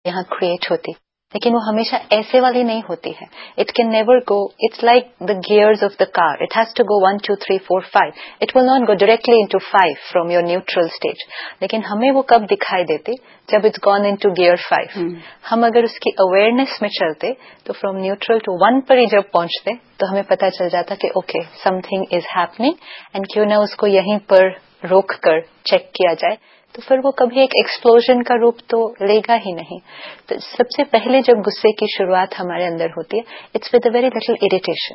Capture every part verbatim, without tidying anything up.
यहाँ क्रिएट होती, लेकिन वो हमेशा ऐसे वाली नहीं होती है. It can never go, it's like the gears of the car, it has to go one two three four five, it will not go directly into five from your neutral stage. लेकिन हमें वो कब दिखाई देती, जब it's gone into gear five. हम अगर उसकी अवेयरनेस में चलते तो फ्रॉम न्यूट्रल टू वन पर ही जब पहुंचते तो हमें पता चल जाता कि okay something is happening, and क्यों ना उसको यहीं पर रोक कर चेक किया जाए, तो फिर वो कभी एक एक्सप्लोजन का रूप तो लेगा ही नहीं. तो सबसे पहले जब गुस्से की शुरुआत हमारे अंदर होती है, it's with a very little irritation.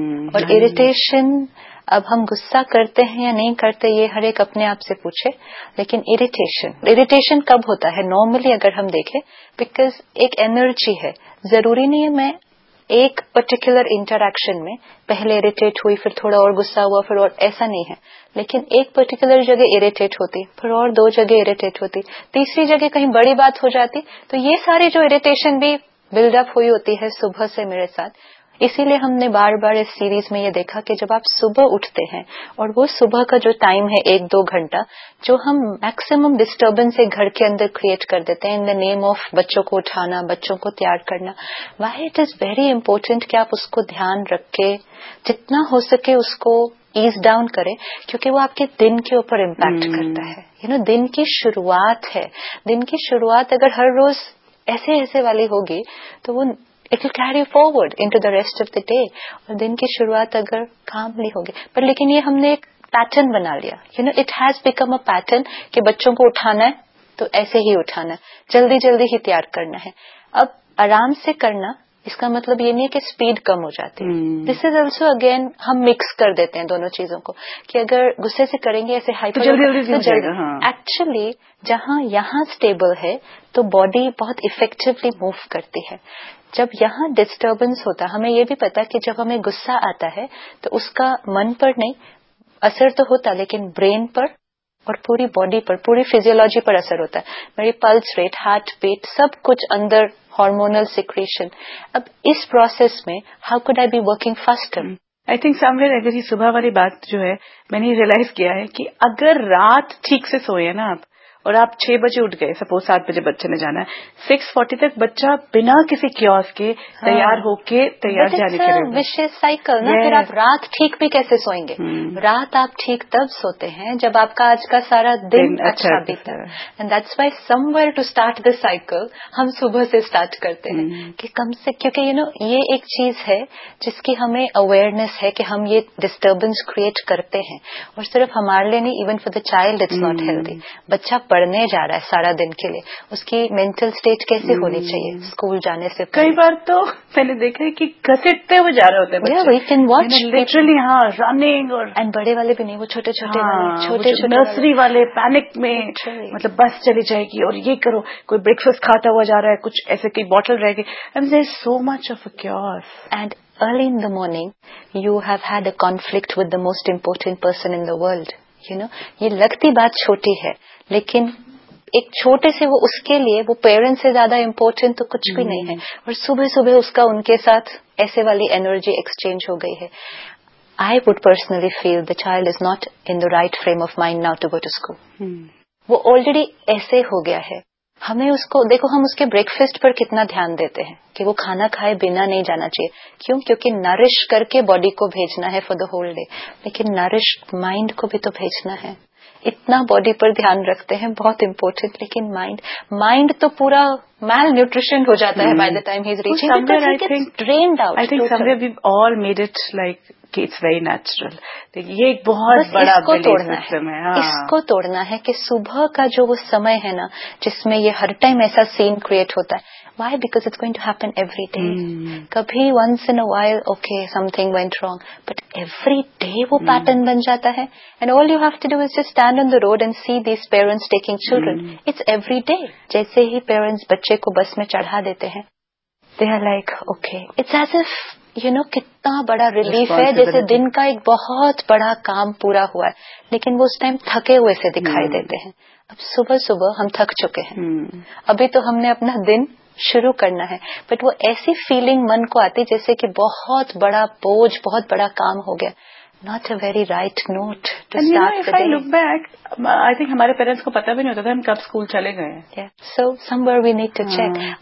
और इरिटेशन, अब हम गुस्सा करते हैं या नहीं करते ये हर एक अपने आप से पूछे, लेकिन इरिटेशन इरिटेशन कब होता है नॉर्मली अगर हम देखें, बिकॉज एक एनर्जी है. जरूरी नहीं है मैं एक पर्टिकुलर इंटरैक्शन में पहले इरिटेट हुई फिर थोड़ा और गुस्सा हुआ फिर और, ऐसा नहीं है. लेकिन एक पर्टिकुलर जगह इरिटेट होती, फिर और दो जगह इरिटेट होती, तीसरी जगह कहीं बड़ी बात हो जाती, तो ये सारी जो इरिटेशन भी बिल्डअप हुई होती है सुबह से मेरे साथ. इसीलिए हमने बार बार इस सीरीज में ये देखा कि जब आप सुबह उठते हैं और वो सुबह का जो टाइम है एक दो घंटा जो हम मैक्सिमम डिस्टर्बेंस एक घर के अंदर क्रिएट कर देते हैं इन द नेम ऑफ बच्चों को उठाना, बच्चों को तैयार करना, why it is very important कि आप उसको ध्यान रख के जितना हो सके उसको ईज डाउन करें, क्योंकि वो आपके दिन के ऊपर इम्पैक्ट hmm. करता है. यू you नो know, दिन की शुरुआत है, दिन की शुरुआत अगर हर रोज ऐसे ऐसे वाली होगी तो वो it will carry forward into the rest of the day. और दिन की शुरुआत अगर कामली होगी, पर लेकिन ये हमने एक पैटर्न बना लिया. You know it has become a pattern कि बच्चों को उठाना है तो ऐसे ही उठाना है, जल्दी जल्दी ही तैयार करना है. अब आराम से करना इसका मतलब ये नहीं है कि स्पीड कम हो जाती है. दिस इज ऑल्सो अगेन हम मिक्स कर देते हैं दोनों चीजों को कि अगर गुस्से से करेंगे ऐसे हाइपर तो जल्दी जल्दी हो जाएगा. एक्चुअली जहाँ यहाँ स्टेबल है तो बॉडी बहुत इफेक्टिवली मूव करती है. जब यहाँ डिस्टर्बेंस होता, हमें ये भी पता कि जब हमें गुस्सा आता है तो उसका मन पर नहीं असर तो होता, लेकिन ब्रेन पर और पूरी बॉडी पर, पूरी फिजियोलॉजी पर असर होता है. मेरी पल्स रेट, हार्ट बीट, सब कुछ अंदर, हार्मोनल सिक्रेशन. अब इस प्रोसेस में how could I be working faster? I think somewhere अगर ये सुबह वाली बात जो है मैंने रियलाइज किया है कि अगर रात ठीक से सोए ना आप और आप छह बजे उठ गए, सपोज सात बजे बच्चे ने जाना है, सिक्स फोर्टी तक बच्चा बिना किसी क्योस के तैयार हाँ. होके तैयार जाने के लिए विशेष साइकिल ना. फिर आप रात ठीक भी कैसे सोएंगे? hmm. रात आप ठीक तब सोते हैं जब आपका आज का सारा दिन, दिन अच्छा बीता. And that's why somewhere to start the cycle हम सुबह से स्टार्ट करते हैं hmm. कि कम से, क्योंकि यू नो ये एक चीज है जिसकी हमें अवेयरनेस है कि हम ये डिस्टर्बेंस क्रिएट करते हैं, और सिर्फ हमारे लिए नहीं, even for the child it's not healthy. बच्चा पढ़ने जा रहा है सारा दिन के लिए, उसकी मेंटल स्टेट कैसे hmm. होनी चाहिए स्कूल जाने से पहले? कई बार तो मैंने देखा है कि घसीटते हुए जा रहे होते हैं बच्चे. We can watch literally. हाँ, रनिंग. और एंड बड़े वाले भी नहीं, वो छोटे छोटे हाँ, छोटे छोटे नर्सरी वाले पैनिक में, मतलब बस चली जाएगी और ये करो, कोई ब्रेकफास्ट खाता हुआ जा रहा है, कुछ ऐसे कोई बॉटल रह गई. And there is so much of a chaos. And early in the morning you have had a conflict with the most important person in the world. you know ये लगती बात छोटी है, लेकिन एक छोटे से वो उसके लिए वो पेरेंट्स से ज्यादा इम्पोर्टेंट तो कुछ भी नहीं है. और सुबह सुबह उसका उनके साथ ऐसे वाली एनर्जी एक्सचेंज हो गई है. I would personally feel the child is not in the right frame of mind now to go to school. वो ऑलरेडी ऐसे हो गया है. हमें उसको देखो, हम उसके ब्रेकफास्ट पर कितना ध्यान देते हैं कि वो खाना खाए बिना नहीं जाना चाहिए. क्यों? क्योंकि नरिश करके बॉडी को भेजना है फॉर द होल डे, लेकिन नरिश माइंड को भी तो भेजना है. इतना बॉडी पर ध्यान रखते हैं, बहुत इम्पोर्टेंट, लेकिन माइंड माइंड तो पूरा मैल न्यूट्रिशन हो जाता है by the time he is reaching, because he gets drained out. I think somewhere we all made it like कि इट्स वेरी नेचुरल. ये एक बहुत बड़ा इसको तोड़ना है, है. हाँ. इसको तोड़ना है कि सुबह का जो वो समय है ना जिसमें ये हर टाइम ऐसा सीन क्रिएट होता है. Why? Because it's going to happen every day. Hmm. कभी once in a while, okay, something went wrong, but every day वो pattern hmm. बन जाता है. And all you have to do is just stand on the road and see these parents taking children. Hmm. It's every day. जैसे ही parents बच्चे को बस में चढ़ा देते हैं, they are like, okay, it's as if you know कितना बड़ा रिलीफ है, जैसे दिन का एक बहुत बड़ा काम पूरा हुआ है, लेकिन वो उस टाइम थके हुए से दिखाई hmm. देते हैं. अब सुबह सुबह हम थक चुके हैं. hmm. अभी तो हमने अपना दिन शुरू करना है, बट वो ऐसी फीलिंग मन को आती जैसे कि बहुत बड़ा बोझ, बहुत बड़ा काम हो गया. not a very right note to and start you know, if the day. I look back, I think ہمارے پیرنٹس کو پتا بھی نہیں ہوتا تھا ہم کب اسکول چلے گئے. Yeah. So somewhere we need to check.